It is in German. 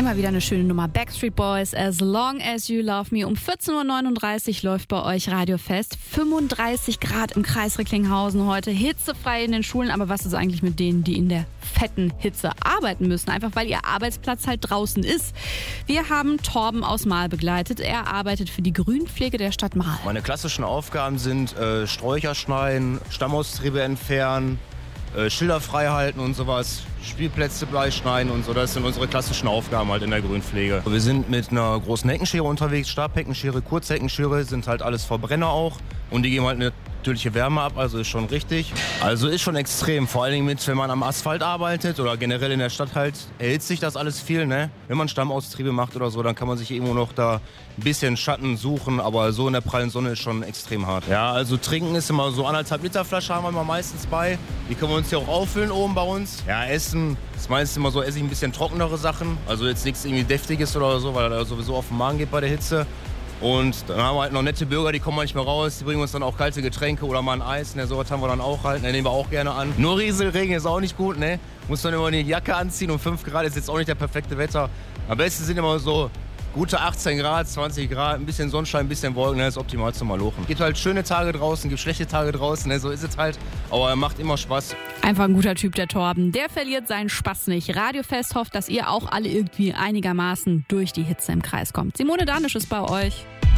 Immer wieder eine schöne Nummer. Backstreet Boys, As Long As You Love Me. Um 14.39 Uhr läuft bei euch Radiofest. 35 Grad im Kreis Recklinghausen heute. Hitzefrei in den Schulen. Aber was ist eigentlich mit denen, die in der fetten Hitze arbeiten müssen? Einfach weil ihr Arbeitsplatz halt draußen ist. Wir haben Torben aus Marl begleitet. Er arbeitet für die Grünpflege der Stadt Marl. Meine klassischen Aufgaben sind Sträucher schneiden, Stammaustriebe entfernen, Schilder frei halten und sowas, Spielplätze beischneiden und so. Das sind unsere klassischen Aufgaben halt in der Grünpflege. Wir sind mit einer großen Heckenschere unterwegs, Stabheckenschere, Kurzheckenschere, sind halt alles Verbrenner auch. Und die geben halt eine natürliche Wärme ab, also ist schon richtig. Also ist schon extrem, vor allen Dingen wenn man am Asphalt arbeitet oder generell in der Stadt halt, erhitzt sich das alles viel, ne? Wenn man Stammaustriebe macht oder so, dann kann man sich irgendwo noch da ein bisschen Schatten suchen, aber so in der prallen Sonne ist schon extrem hart. Ja, also trinken ist immer so 1,5 Liter Flasche haben wir immer meistens bei. Die können wir uns hier auch auffüllen oben bei uns. Ja, Essen ist meistens immer so, esse ich ein bisschen trockenere Sachen, also jetzt nichts irgendwie Deftiges oder so, weil er sowieso auf den Magen geht bei der Hitze. Und dann haben wir halt noch nette Bürger, die kommen manchmal raus, die bringen uns dann auch kalte Getränke oder mal ein Eis. Ne, sowas haben wir dann auch halt, ne, nehmen wir auch gerne an. Nur Rieselregen ist auch nicht gut, ne? Muss man immer eine Jacke anziehen und 5 Grad ist jetzt auch nicht der perfekte Wetter. Am besten sind immer so gute 18 Grad, 20 Grad, ein bisschen Sonnenschein, ein bisschen Wolken, ne, ist optimal zum Malochen. Gibt halt schöne Tage draußen, gibt schlechte Tage draußen, ne, so ist es halt. Aber er macht immer Spaß. Einfach ein guter Typ, der Torben. Der verliert seinen Spaß nicht. Radiofest hofft, dass ihr auch alle irgendwie einigermaßen durch die Hitze im Kreis kommt. Simone Danisch ist bei euch.